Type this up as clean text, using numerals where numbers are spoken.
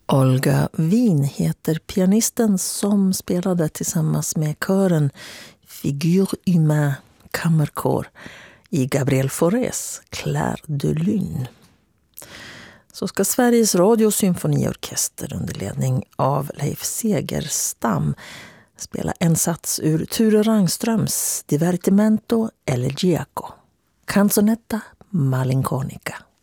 Olga Wien heter pianisten som spelade tillsammans med kören Figure Humain kammerkår i Gabriel Faurés Clair de Lune. Så ska Sveriges Radio symfoniorkester under ledning av Leif Segerstam spela en sats ur Ture Rangströms Divertimento Elegiaco, Canzonetta Malinconica.